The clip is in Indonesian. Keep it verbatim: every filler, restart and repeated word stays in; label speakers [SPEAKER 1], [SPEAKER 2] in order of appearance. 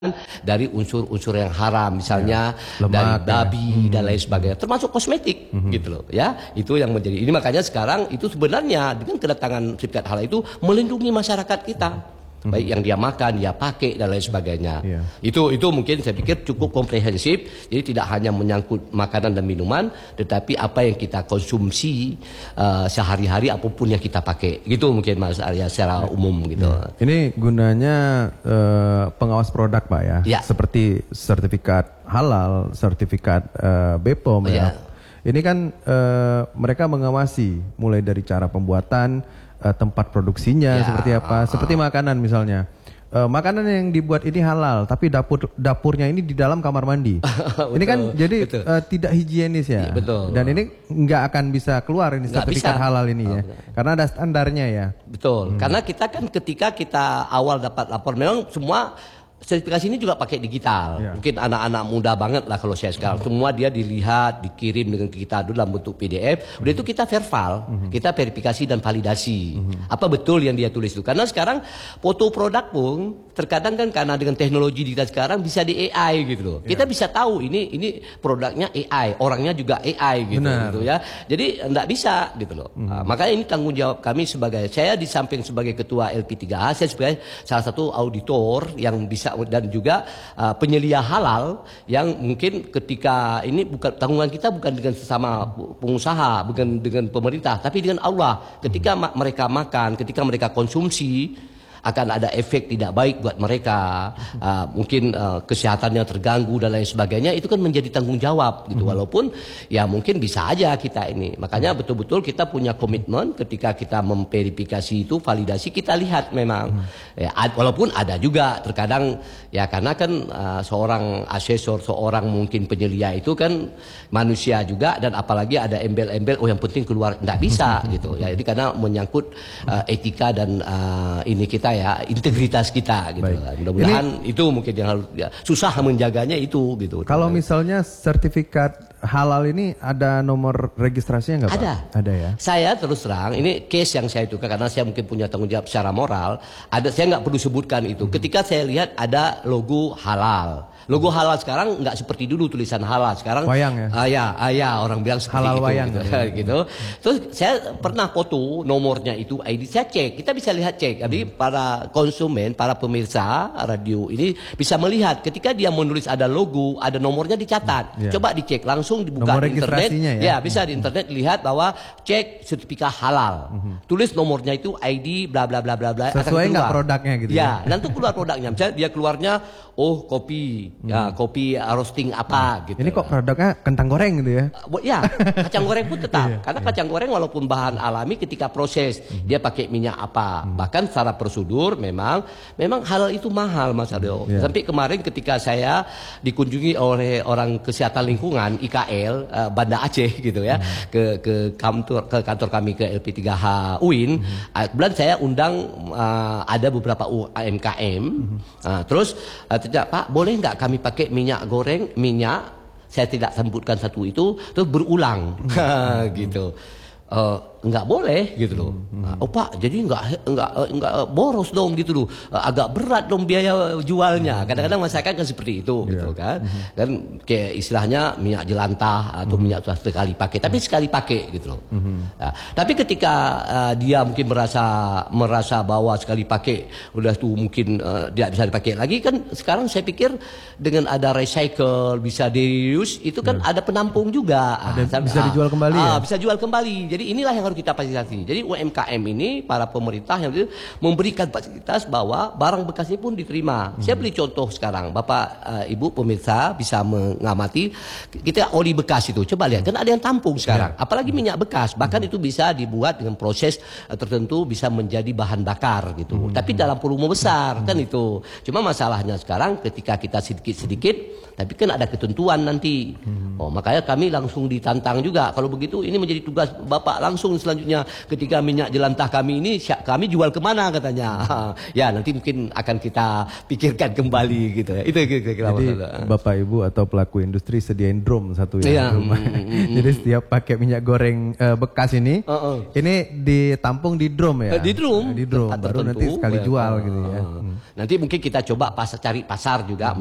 [SPEAKER 1] bukan dari unsur-unsur yang haram, misalnya
[SPEAKER 2] ya, lemak,
[SPEAKER 1] dari babi
[SPEAKER 2] ya.
[SPEAKER 1] dan lain sebagainya, termasuk kosmetik hmm. gitu loh ya. Itu yang menjadi ini, makanya sekarang itu sebenarnya dengan kedatangan sertifikat halal itu melindungi masyarakat kita. Hmm. Baik yang dia makan, dia pakai dan lain sebagainya. Yeah. Itu itu mungkin saya pikir cukup komprehensif. Jadi tidak hanya menyangkut makanan dan minuman, tetapi apa yang kita konsumsi uh, sehari-hari apapun yang kita pakai. Gitu mungkin Mas Arya secara umum gitu.
[SPEAKER 2] Yeah. Ini gunanya uh, pengawas produk Pak ya. Yeah. Seperti sertifikat halal, sertifikat uh, B P O M ya. Yeah. Ini kan uh, mereka mengawasi mulai dari cara pembuatan, uh, tempat produksinya ya, seperti apa, uh, seperti makanan misalnya. Uh, makanan yang dibuat ini halal, tapi dapur dapurnya ini di dalam kamar mandi. Betul, ini kan jadi uh, tidak higienis ya.
[SPEAKER 1] Ya betul.
[SPEAKER 2] Dan ini nggak akan bisa keluar ini nggak sertifikat bisa. halal ini oh, ya, betul. Karena ada standarnya ya.
[SPEAKER 1] Betul. Hmm. Karena kita kan ketika kita awal dapat lapor, memang semua sertifikasi ini juga pakai digital. Ya. Mungkin anak-anak muda banget lah kalau saya sekarang. Hmm. Semua dia dilihat, dikirim dengan kita dulu dalam bentuk P D F. Udah hmm. itu kita verval, hmm. kita verifikasi dan validasi. Hmm. Apa betul yang dia tulis itu. Karena sekarang foto produk pun terkadang kan karena dengan teknologi kita sekarang bisa di A I gitu loh. Ya. Kita bisa tahu ini ini produknya A I, orangnya juga A I gitu, gitu ya. Jadi enggak bisa gitu loh. Hmm. Nah, makanya ini tanggung jawab kami sebagai, saya di samping sebagai ketua L P tiga H, saya sebagai salah satu auditor yang bisa dan juga uh, penyelia halal yang mungkin ketika ini bukan tanggungan kita bukan dengan sesama pengusaha, bukan dengan pemerintah, tapi dengan Allah. Ketika ma mereka makan, ketika mereka konsumsi, akan ada efek tidak baik buat mereka, uh, mungkin uh, kesehatannya terganggu dan lain sebagainya, itu kan menjadi tanggung jawab gitu. Hmm. Walaupun ya mungkin bisa aja kita ini, makanya betul-betul kita punya komitmen ketika kita memverifikasi itu, validasi, kita lihat memang hmm. ya, ad, walaupun ada juga terkadang ya karena kan uh, seorang asesor, seorang mungkin penyelia itu kan manusia juga, dan apalagi ada embel-embel oh yang penting keluar, nggak bisa gitu ya. Jadi karena menyangkut uh, etika dan uh, ini kita ya, integritas kita gitu. Mudah-mudahan itu mungkin yang harus ya, susah menjaganya itu gitu.
[SPEAKER 2] Kalau misalnya sertifikat halal ini ada nomor registrasinya nggak Pak?
[SPEAKER 1] Ada.
[SPEAKER 2] Ada ya.
[SPEAKER 1] Saya terus terang, ini case yang saya itu karena saya mungkin punya tanggung jawab secara moral. Ada, saya nggak perlu sebutkan itu. Hmm. Ketika saya lihat ada logo halal. Logo halal sekarang nggak seperti dulu tulisan halal. Sekarang
[SPEAKER 2] wayang ya.
[SPEAKER 1] Ah ya, ah, ya orang bilang seperti
[SPEAKER 2] halal
[SPEAKER 1] itu,
[SPEAKER 2] wayang
[SPEAKER 1] gitu.
[SPEAKER 2] Ya.
[SPEAKER 1] gitu. Terus saya pernah foto nomornya itu, I D saya cek. Kita bisa lihat cek. Jadi hmm. para konsumen, para pemirsa radio ini bisa melihat ketika dia menulis ada logo, ada nomornya dicatat. Hmm. Yeah. Coba dicek langsung dibuka
[SPEAKER 2] nomor
[SPEAKER 1] di internet.
[SPEAKER 2] Ya?
[SPEAKER 1] ya, bisa di internet lihat bahwa cek sertifikat halal. Hmm. Tulis nomornya itu I D bla bla bla bla bla.
[SPEAKER 2] Sesuai nggak produknya gitu
[SPEAKER 1] ya?
[SPEAKER 2] Ya,
[SPEAKER 1] nanti keluar produknya. Misalnya dia keluarnya oh kopi, hmm. ya kopi roasting apa gitu.
[SPEAKER 2] Ini kok produknya kentang goreng gitu ya?
[SPEAKER 1] Uh, ya, kacang goreng pun tetap. Iya, karena iya. kacang goreng walaupun bahan alami ketika proses hmm. dia pakai minyak apa. Hmm. Bahkan secara prosedur memang memang halal itu mahal Mas Aryo. Yeah. Sampai kemarin ketika saya dikunjungi oleh orang kesehatan lingkungan I K L uh, Banda Aceh gitu ya, hmm. ke ke kantor ke kantor kami ke L P tiga H U I N. Hmm. Uh, kemudian saya undang uh, ada beberapa U M K M. Hmm. Uh, terus uh, tidak Pak, boleh nggak kami pakai minyak goreng, minyak, saya tidak sebutkan satu itu, terus berulang, gitu. Uh, nggak boleh gitu loh. Hmm. Oh Pak, jadi nggak nggak nggak boros dong gitu loh. Agak berat dong biaya jualnya. Kadang-kadang masyarakat kan seperti itu, yeah. gitu kan. Hmm. Kan kayak istilahnya minyak jelantah atau hmm. minyak sekali pakai, tapi hmm. sekali pakai gitu loh. Hmm. Nah, tapi ketika uh, dia mungkin merasa merasa bahwa sekali pakai udah tuh mungkin uh, dia bisa dipakai lagi, kan sekarang saya pikir dengan ada recycle, bisa di-reuse, itu kan yeah. ada penampung juga.
[SPEAKER 2] Ada, ah, bisa dijual kembali
[SPEAKER 1] ah,
[SPEAKER 2] ya?
[SPEAKER 1] Bisa jual kembali. Jadi inilah yang harus kita fasilitasi. Jadi U M K M ini para pemerintah yang memberikan fasilitas bahwa barang bekas ini pun diterima. Hmm. Saya beri contoh sekarang, Bapak uh, Ibu pemirsa bisa mengamati kita oli bekas itu. Coba lihat, kan ada yang tampung sekarang. Ya. Apalagi minyak bekas, bahkan hmm. itu bisa dibuat dengan proses uh, tertentu bisa menjadi bahan bakar gitu. Hmm. Tapi dalam volume besar hmm. kan itu. Cuma masalahnya sekarang ketika kita sedikit-sedikit, tapi kan ada ketentuan nanti. Hmm. Oh, makanya kami langsung ditantang juga. Kalau begitu ini menjadi tugas Bapak langsung selanjutnya ketika minyak jelantah kami ini kami jual kemana katanya. Ya nanti mungkin akan kita pikirkan kembali gitu ya. Itu kira-kira.
[SPEAKER 2] Jadi masalah. Bapak Ibu atau pelaku industri sediain drum satu ya.
[SPEAKER 1] Ya. Mm,
[SPEAKER 2] Jadi setiap pakai minyak goreng uh, bekas ini, uh, uh. ini ditampung di drum ya.
[SPEAKER 1] Di drum.
[SPEAKER 2] Di drum. Baru tertentu, nanti sekali
[SPEAKER 1] ya,
[SPEAKER 2] jual
[SPEAKER 1] uh,
[SPEAKER 2] gitu ya.
[SPEAKER 1] Uh. Nanti mungkin kita coba pas cari pasar juga.